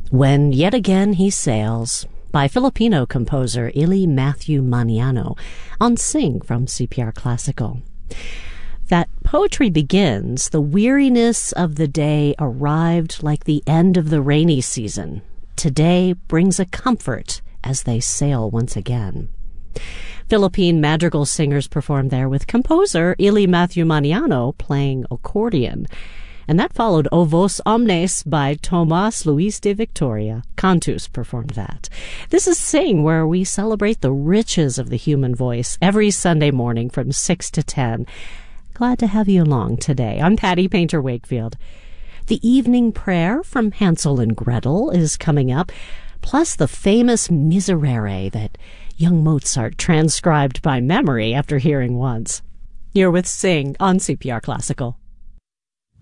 When Yet Again He Sails by Filipino composer Ili Matthew Maniano on Sing from CPR Classical. That poetry begins, the weariness of the day arrived like the end of the rainy season. Today brings a comfort as they sail once again. Philippine madrigal singers performed there with composer Ili Matthew Maniano playing accordion. And that followed O Vos Omnes by Tomas Luis de Victoria. Cantus performed that. This is Sing, where we celebrate the riches of the human voice every Sunday morning from 6 to 10. Glad to have you along today. I'm Patty Painter Wakefield. The evening prayer from Hansel and Gretel is coming up, plus the famous Miserere that young Mozart transcribed by memory after hearing once. You're with Sing on CPR Classical.